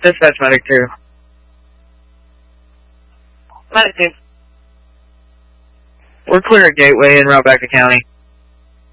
Dispatch medic 2. Medic 2. We're clear at Gateway en route back to county.